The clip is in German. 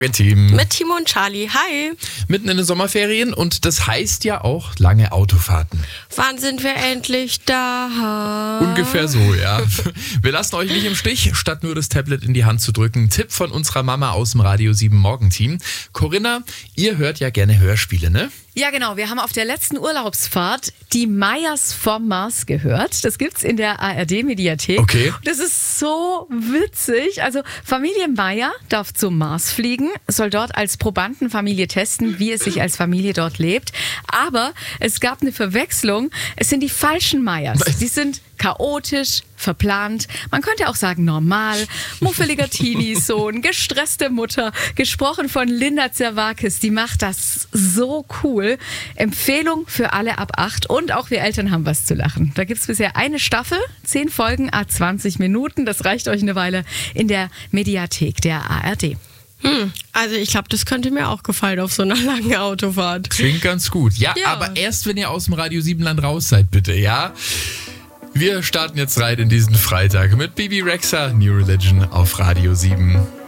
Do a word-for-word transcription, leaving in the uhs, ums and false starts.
Team. Mit Timo und Charlie. Hi. Mitten in den Sommerferien und das heißt ja auch lange Autofahrten. Wann sind wir endlich da? Ungefähr so, ja. Wir lassen euch nicht im Stich, statt nur das Tablet in die Hand zu drücken. Tipp von unserer Mama aus dem Radio sieben Morgenteam. Corinna, ihr hört ja gerne Hörspiele, ne? Ja, genau. Wir haben auf der letzten Urlaubsfahrt die Mayas vom Mars gehört. Das gibt's in der A R D-Mediathek. Okay. Das ist so witzig. Also Familie Maya darf zum Mars fliegen, soll dort als Probandenfamilie testen, wie es sich als Familie dort lebt. Aber es gab eine Verwechslung. Es sind die falschen Mayas. Die sind chaotisch, verplant, man könnte auch sagen normal, muffeliger Teenie-Sohn, gestresste Mutter, gesprochen von Linda Zerwakis, die macht das so cool. Empfehlung für alle ab acht und auch wir Eltern haben was zu lachen. Da gibt es bisher eine Staffel, zehn Folgen, à zwanzig Minuten, das reicht euch eine Weile in der Mediathek der A R D. Hm, also ich glaube, das könnte mir auch gefallen auf so einer langen Autofahrt. Klingt ganz gut. Ja, Ja. aber erst, wenn ihr aus dem Radio sieben Land raus seid, bitte, ja? Wir starten jetzt rein in diesen Freitag mit Bibi Rexha, New Religion auf Radio sieben.